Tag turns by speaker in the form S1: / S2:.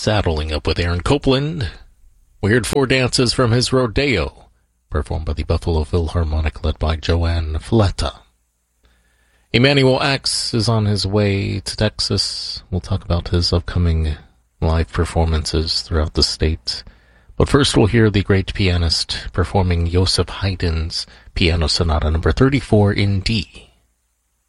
S1: Saddling Up with Aaron Copland. We heard four dances from his Rodeo, performed by the Buffalo Philharmonic led by Joanne Fletta. Emmanuel Axe is on his way to Texas. We'll talk about his upcoming live performances throughout the state. But first we'll hear the great pianist performing Joseph Haydn's Piano Sonata number 34 in D.